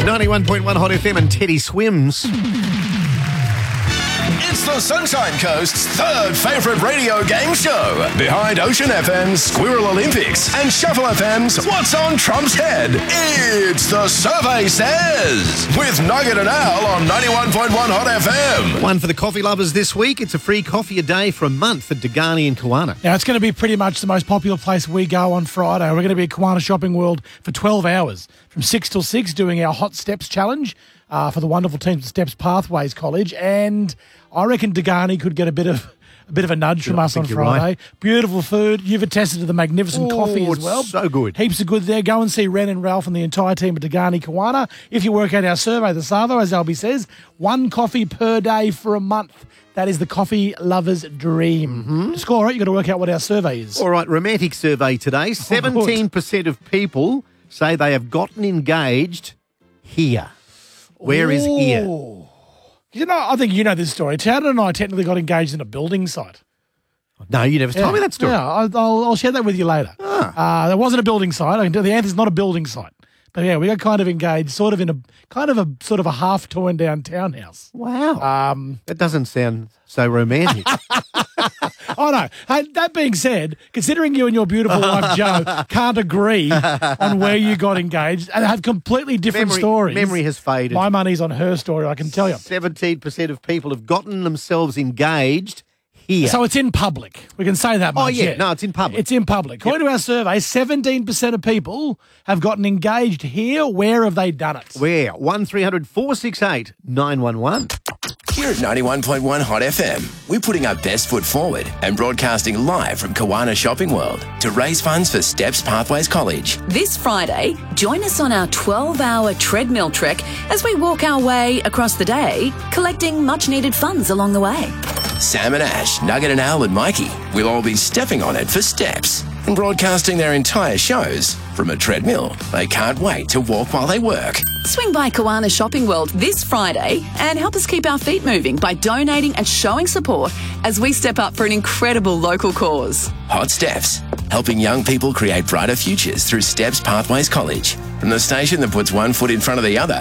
91.1 Hot FM and Teddy Swims. It's the Sunshine Coast's third favourite radio game show, behind Ocean FM's Squirrel Olympics and Shuffle FM's What's on Trump's Head. It's The Survey Says, with Nugget and Al on 91.1 Hot FM. One for the coffee lovers this week. It's a free coffee a day for a month at Degani and Kawana. Now, it's going to be pretty much the most popular place we go on Friday. We're going to be at Kawana Shopping World for 12 hours, from 6 till 6, doing our Hot Steps Challenge for the wonderful teams at Steps Pathways College. And I reckon Degani could get a bit of a nudge from us on Friday. Right. Beautiful food. You've attested to the magnificent coffee as well. So good. Heaps of good there. Go and see Ren and Ralph and the entire team at Degani Kawana. If you work out our survey, the Savo, as Albie says, 1 coffee per day for a month. That is the coffee lover's dream. Mm-hmm. To score it, you've got to work out what our survey is. All right, romantic survey today. 17% of people say they have gotten engaged here. Where is here? You know, I think you know this story. Towden and I technically got engaged in a building site. No, you never told me that story. Yeah, I'll share that with you later. There wasn't a building site. I can tell the answer is not a building site. But yeah, we got kind of engaged, sort of in a half torn down townhouse. Wow. That doesn't sound so romantic. Oh no. Hey, that being said, considering you and your beautiful wife Jo can't agree on where you got engaged and have completely different stories. Memory has faded. My money's on her story, I can tell you. 17% of people have gotten themselves engaged here. So it's in public. We can say that much. Oh, yeah. No, it's in public. It's in public. According to our survey, 17% of people have gotten engaged here. Where have they done it? Where? 1300 468 911. Here at 91.1 Hot FM, we're putting our best foot forward and broadcasting live from Kawana Shopping World to raise funds for Steps Pathways College. This Friday, join us on our 12-hour treadmill trek as we walk our way across the day, collecting much-needed funds along the way. Sam and Ash, Nugget and Al and Mikey will all be stepping on it for Steps and broadcasting their entire shows from a treadmill they can't wait to walk while they work. Swing by Kawana Shopping World this Friday and help us keep our feet moving by donating and showing support as we step up for an incredible local cause. Hot Steps, helping young people create brighter futures through Steps Pathways College. From the station that puts one foot in front of the other,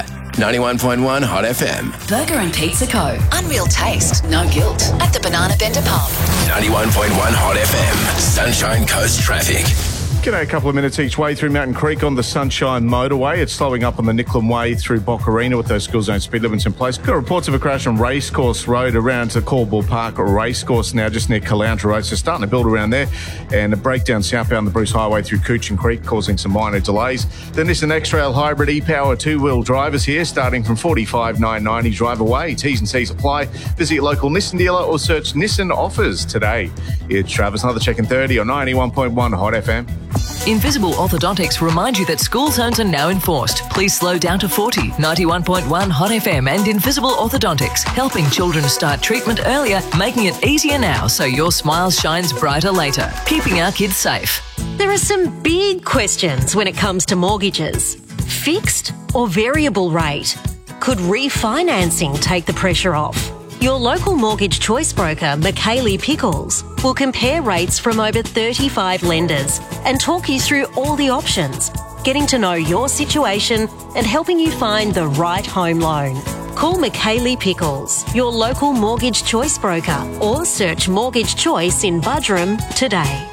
91.1 Hot FM. Burger and Pizza Co. Unreal taste, no guilt. At the Banana Bender Pub. 91.1 Hot FM. Sunshine Coast Traffic. G'day, a couple of minutes each way through Mountain Creek on the Sunshine Motorway. It's slowing up on the Nicklin Way through Boccarina with those school zone speed limits in place. Got reports of a crash on Racecourse Road around to Caldwell Park Racecourse now, just near Caloundra Road. So starting to build around there. And a breakdown southbound the Bruce Highway through Coochin Creek, causing some minor delays. Then this is an X-Trail Hybrid e-Power two-wheel drivers here, starting from 45,990 drive away. T's and C's apply. Visit your local Nissan dealer or search Nissan offers today. It's Travis, another check in 30 on 91.1 Hot FM. Invisible Orthodontics remind you that school zones are now enforced. Please slow down to 40. 91.1 Hot FM and Invisible Orthodontics, helping children start treatment earlier, making it easier now so your smile shines brighter later. Keeping our kids safe. There are some big questions when it comes to mortgages. Fixed or variable rate? Could refinancing take the pressure off? Your local mortgage choice broker, Michaeli Pickles, will compare rates from over 35 lenders and talk you through all the options, getting to know your situation and helping you find the right home loan. Call Michaeli Pickles, your local mortgage choice broker, or search Mortgage Choice in Budrum today.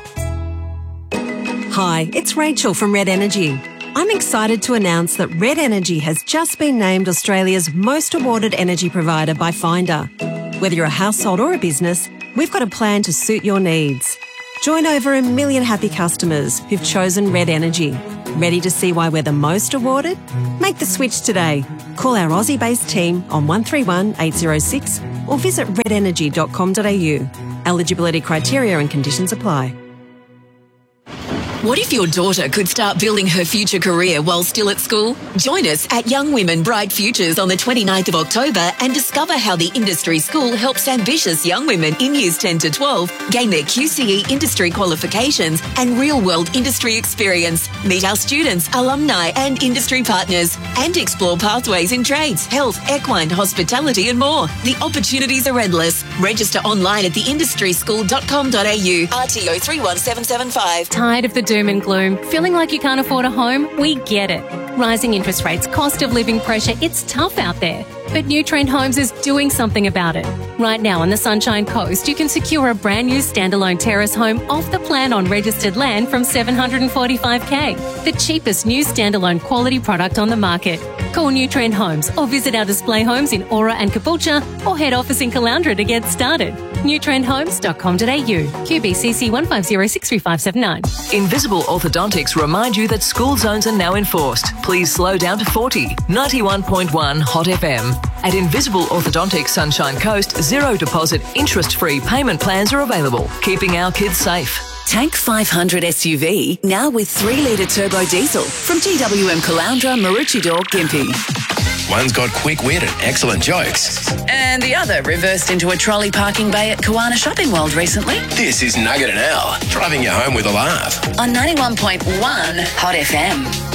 Hi, it's Rachel from Red Energy. I'm excited to announce that Red Energy has just been named Australia's most awarded energy provider by Finder. Whether you're a household or a business, we've got a plan to suit your needs. Join over 1 million happy customers who've chosen Red Energy. Ready to see why we're the most awarded? Make the switch today. Call our Aussie-based team on 131 806 or visit redenergy.com.au. Eligibility criteria and conditions apply. What if your daughter could start building her future career while still at school? Join us at Young Women Bright Futures on the 29th of October and discover how the industry school helps ambitious young women in years 10 to 12 gain their QCE industry qualifications and real-world industry experience. Meet our students, alumni and industry partners and explore pathways in trades, health, equine, hospitality and more. The opportunities are endless. Register online at theindustryschool.com.au. RTO 31775. Tired of the doom and gloom? Feeling like you can't afford a home? We get it. Rising interest rates, cost of living pressure, it's tough out there. But New Trend Homes is doing something about it. Right now on the Sunshine Coast, you can secure a brand new standalone terrace home off the plan on registered land from $745K. The cheapest new standalone quality product on the market. Call New Trend Homes or visit our display homes in Aura and Caboolture or head office in Caloundra to get started. newtrendhomes.com.au. QBCC 150633579. Invisible Orthodontics remind you that school zones are now enforced. Please slow down to 40. 91.1 Hot FM. At Invisible Orthodontics Sunshine Coast, zero deposit, interest-free payment plans are available, keeping our kids safe. Tank 500 SUV, now with 3-litre turbo diesel from GWM Caloundra, Maroochydore, Gympie. One's got quick wit and excellent jokes. And the other reversed into a trolley parking bay at Kiwana Shopping World recently. This is Nugget and Al, driving you home with a laugh. On 91.1 Hot FM.